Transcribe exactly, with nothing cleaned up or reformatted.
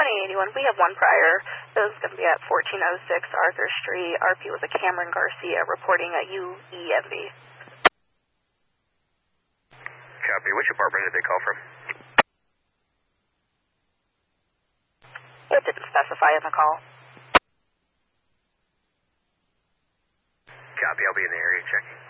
twenty eighty-one. We have one prior. This is going to be at fourteen oh six Arthur Street. R P was a Cameron Garcia reporting a U E M V. Copy. Which apartment did they call from? It didn't specify in the call. Copy. I'll be in the area checking.